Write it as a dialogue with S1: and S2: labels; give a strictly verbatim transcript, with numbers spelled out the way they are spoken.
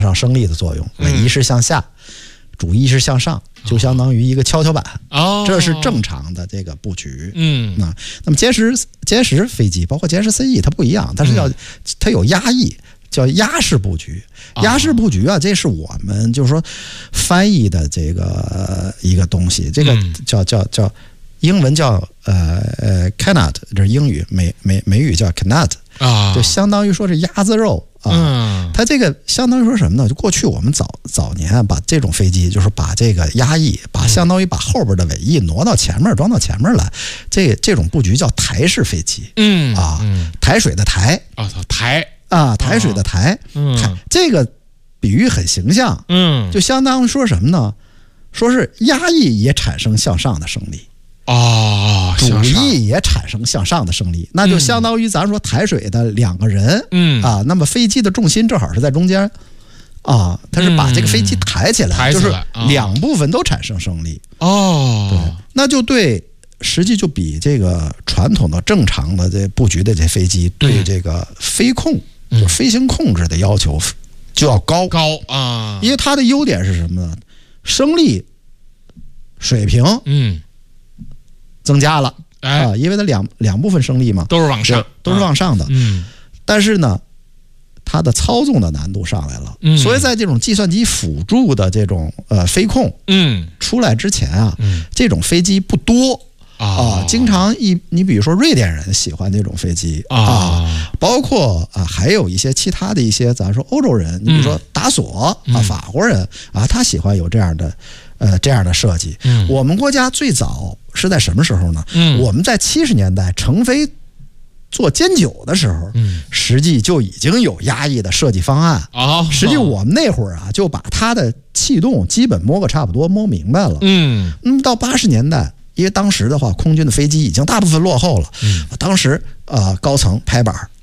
S1: 上升力的作用，尾翼是向下，主翼是向上，就相当于一个跷跷板。
S2: 哦，
S1: 这是正常的这个布局。
S2: 嗯，
S1: 那那么歼十歼十飞机，包括歼十 C E， 它不一样，它是叫、嗯、它有压翼，叫压式布局。压式布局啊，这是我们就是说翻译的这个一个东西，这个叫叫叫英文叫呃呃 canard， 这是英语，美美美语叫 canard 啊，就相当于说是鸭子肉。啊，嗯、它这个相当于说什么呢？就过去我们早早年把这种飞机，就是把这个压翼，把相当于把后边的尾翼挪到前面，装到前面来，这这种布局叫台式飞机。嗯啊，嗯台水的台
S2: 啊，台
S1: 啊，台水的台。嗯，台这个比喻很形象。嗯，就相当于说什么呢？说是压翼也产生向上的升力。
S2: 哦，
S1: 主翼也产生向上的升力，那就相当于咱说抬水的两个人，嗯啊，那么飞机的重心正好是在中间，啊，它是把这个飞机抬起来，
S2: 抬起来
S1: 就是两部分都产生升力。
S2: 哦，
S1: 对，那就对，实际就比这个传统的正常的这布局的这飞机对这个飞控，嗯、就飞行控制的要求就要高
S2: 高啊，
S1: 因为它的优点是什么呢？升力水平，嗯。增加了、哎、啊，因为它两两部分升力嘛，
S2: 都是往上，
S1: 都是往上的。
S2: 嗯，
S1: 但是呢，它的操纵的难度上来了。嗯，所以在这种计算机辅助的这种呃飞控嗯出来之前啊，嗯、这种飞机不多啊、哦，经常一你比如说瑞典人喜欢这种飞机、哦、啊，包括啊还有一些其他的一些咱说欧洲人，你比如说达索、嗯、啊法国人啊，他喜欢有这样的。呃，这样的设计，嗯，我们国家最早是在什么时候呢？嗯，我们在七十年代成飞做歼九的时候，嗯，实际就已经有压抑的设计方案啊。实际我们那会儿啊，就把它的气动基本摸个差不多，摸明白了。嗯，那么到八十年代，因为当时的话，空军的飞机已经大部分落后了，嗯，当时呃高层拍板